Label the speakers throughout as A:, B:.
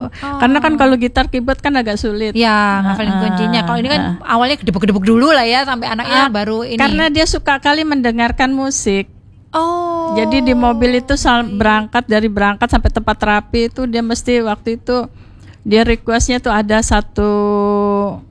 A: Karena kan kalau gitar keyboard kan agak sulit.
B: Ya, ngafalin kuncinya. Kalau ini kan awalnya gedebuk-gedebuk dulu lah ya sampai anaknya baru ini.
A: Karena dia suka kali mendengarkan musik.
B: Oh.
A: Jadi di mobil itu berangkat sampai tempat terapi itu dia mesti waktu itu dia requestnya tuh ada satu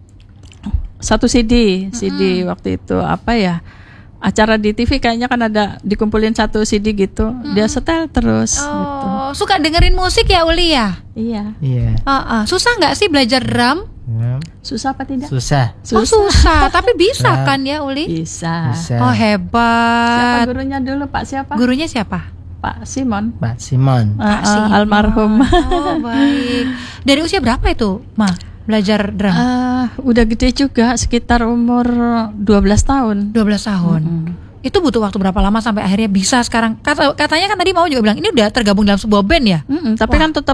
A: CD waktu itu apa ya, acara di TV kayaknya kan ada dikumpulin satu CD gitu, dia setel terus. Gitu.
B: Suka dengerin musik ya Uli ya?
A: Iya.
B: Susah nggak sih belajar drum?
A: Susah apa tidak?
C: Susah.
B: Susah, tapi bisa kan ya Uli?
A: Bisa.
B: Oh hebat.
A: Siapa gurunya dulu, Pak siapa?
B: Gurunya siapa?
A: Pak Simon.
B: Simon.
A: Almarhum.
B: Oh baik. Dari usia berapa itu, Ma? Belajar drum?
A: Udah gede juga, sekitar umur 12 tahun.
B: 12 tahun. Itu butuh waktu berapa lama sampai akhirnya bisa sekarang? Katanya kan tadi Mau juga bilang ini udah tergabung dalam sebuah band ya?
A: Tapi kan tetap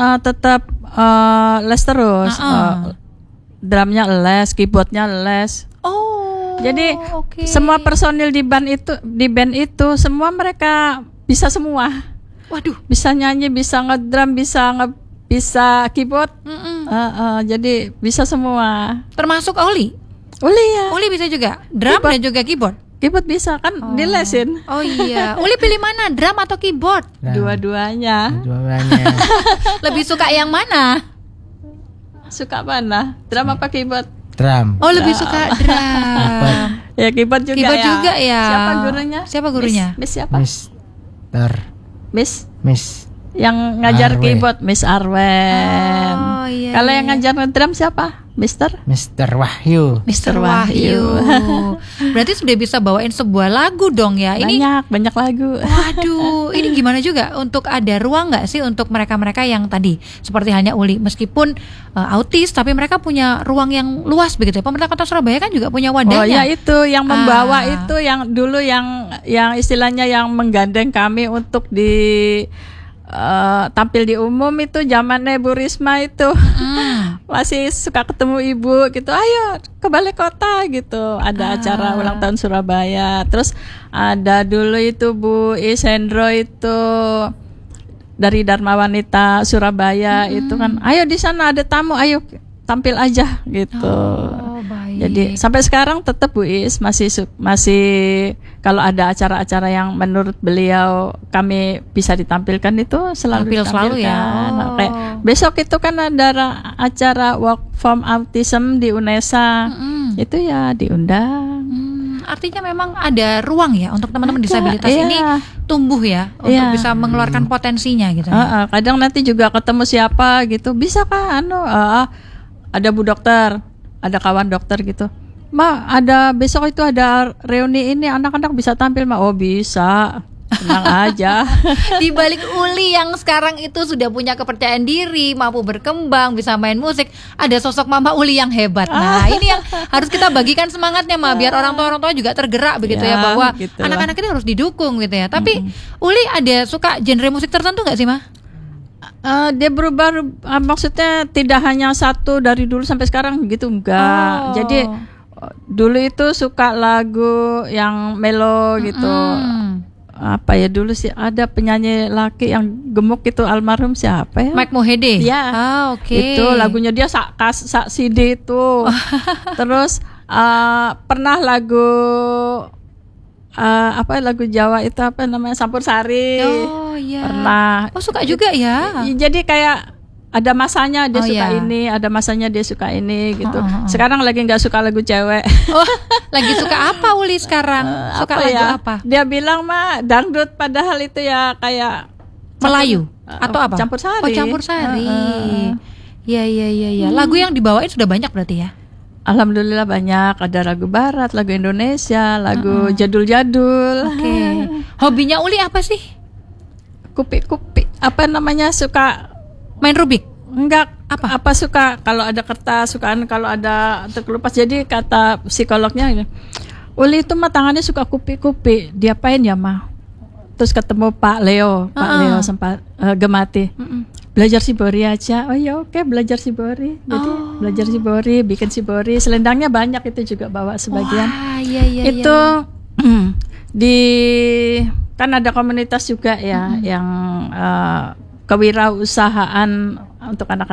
A: les terus. Drumnya les, keyboardnya les.
B: Oh.
A: Jadi semua personil di band itu semua mereka bisa semua.
B: Waduh.
A: Bisa nyanyi, bisa ngedrum, bisa keyboard. Jadi bisa semua.
B: Termasuk Oli?
A: Oli ya.
B: Oli bisa juga drum dan juga keyboard.
A: Keyboard bisa kan dilesin.
B: Oh iya. Uli pilih mana, drum atau keyboard?
A: Dua-duanya.
B: Lebih suka yang mana?
A: Suka mana? Drum apa keyboard?
C: Drum.
B: Oh lebih suka drum.
A: Ya keyboard juga
B: keyboard
A: ya.
B: juga ya.
A: Siapa gurunya? Miss siapa? Miss. Yang ngajar keyboard Miss Arwen.
B: Oh iya.
A: Kalau yang ngajar drum siapa? Mister
C: Wahyu.
B: Mister Wahyu. Berarti sudah bisa bawain sebuah lagu dong ya. Ini
A: banyak lagu.
B: Waduh, ini gimana juga untuk ada ruang nggak sih untuk mereka-mereka yang tadi seperti halnya Uli, meskipun autis tapi mereka punya ruang yang luas begitu ya. Pemerintah Kota Surabaya kan juga punya wadahnya.
A: Oh ya itu yang membawa itu yang dulu yang istilahnya yang menggandeng kami untuk tampil di umum itu zamannya Bu Risma itu. Masih suka ketemu ibu gitu, ayo ke balai kota gitu, ada acara ulang tahun Surabaya. Terus ada dulu itu Bu Isendro itu dari Dharma Wanita Surabaya itu kan, ayo di sana ada tamu, ayo tampil aja gitu. Jadi sampai sekarang tetap Bu Is masih kalau ada acara-acara yang menurut beliau kami bisa ditampilkan itu selalu
B: ya.
A: Kayak besok itu kan ada acara Work from Autism di UNESA. Itu ya diundang.
B: Artinya memang ada ruang ya untuk teman-teman disabilitas ini tumbuh ya untuk bisa mengeluarkan potensinya gitu.
A: Kadang nanti juga ketemu siapa gitu, bisa kan ada Bu Dokter, ada kawan dokter gitu. Ma, ada besok itu ada reuni ini, anak-anak bisa tampil, Ma? Oh bisa, tenang aja.
B: Di balik Uli yang sekarang itu sudah punya kepercayaan diri, mampu berkembang, bisa main musik, ada sosok Mama Uli yang hebat. Nah ini yang harus kita bagikan semangatnya, Ma, biar orang tua juga tergerak begitu ya bahwa gitu anak-anak ini harus didukung gitu ya. Tapi Uli ada suka genre musik tertentu nggak sih, Ma?
A: Dia berubah, maksudnya tidak hanya satu dari dulu sampai sekarang gitu, enggak. Jadi dulu itu suka lagu yang melo gitu. Apa ya dulu sih ada penyanyi laki yang gemuk itu, almarhum siapa ya?
B: Mike Mohede.
A: Ya. Itu lagunya dia sak CD itu. Terus pernah lagu lagu Jawa itu apa namanya, Campur Sari.
B: Oh iya.
A: Pernah.
B: Oh suka juga ya.
A: Jadi kayak ada masanya dia suka ini, ada masanya dia suka ini gitu. Sekarang lagi nggak suka lagu cewek.
B: Oh, lagi suka apa Uli sekarang? Suka lagu apa?
A: Dia bilang mah dangdut, padahal itu ya kayak
B: Melayu atau apa?
A: Campur Sari.
B: Oh Campur Sari. Iya. Lagu yang dibawain sudah banyak berarti ya?
A: Alhamdulillah banyak, ada lagu barat, lagu Indonesia, lagu jadul-jadul.
B: Oke. Hobinya Uli apa sih?
A: Kupi-kupi. Apa namanya, suka
B: main Rubik?
A: Enggak, apa suka kalau ada kertas, sukaan kalau ada terkelupas. Jadi kata psikolognya, Uli itu mah tangannya suka kupi-kupi. Diapain ya, mah? Terus ketemu Pak Leo sempat Gemati. Belajar Shibori aja. Oh ya oke, belajar Shibori. Jadi belajar Shibori, bikin Shibori. Selendangnya banyak itu juga bawa sebagian.
B: Wah, iya.
A: Itu di kan ada komunitas juga ya yang kewirausahaan untuk anak